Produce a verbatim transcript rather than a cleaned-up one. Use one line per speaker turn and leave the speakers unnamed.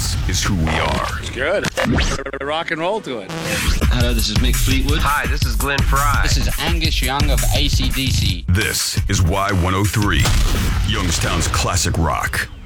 This is who we are.
It's good. Rock and roll to it.
Hello, this is Mick Fleetwood.
Hi, this is Glenn Fry.
This is Angus Young of A C D C.
This is Y one oh three, Youngstown's classic rock.